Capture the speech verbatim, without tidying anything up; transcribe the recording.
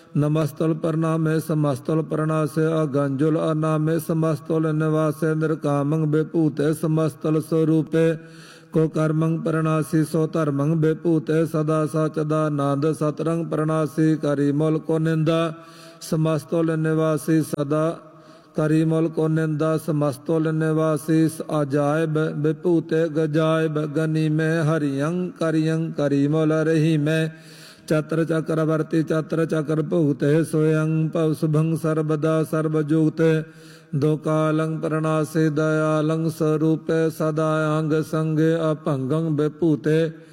नमस्तुल प्रणामे समस्तुल प्रणासे अगंजुल अनामे समस्तुल निवासे निर्कामं विभूते समस्तुल स्वरूपे को कर्मं प्रणासी सो धर्मं विभूते सदा सचदा नंद सतरंग प्रणासी करीमल को निंदा समस्तुल निवासी सदा करीमल को निंदा समस्तुल निवासी अजायब विभूते गजायब गनी में हरियं करियं करीमल रही में चत्र चक्रवर्ती चत्र चक्र भूते स्वयं पव शुभं सर्वदा सर्वजुगते दो कालं प्रणासे दयालं स्वरूपे सदा अंग संगे अपंगं विभूते